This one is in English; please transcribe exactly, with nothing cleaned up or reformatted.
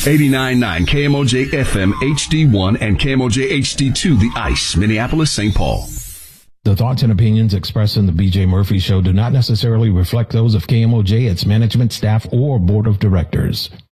eighty-nine point nine K M O J F M H D one and K M O J H D two, The Ice, Minneapolis, Saint Paul. The thoughts and opinions expressed in the B J Murphy Show do not necessarily reflect those of K M O J, its management, staff, or board of directors.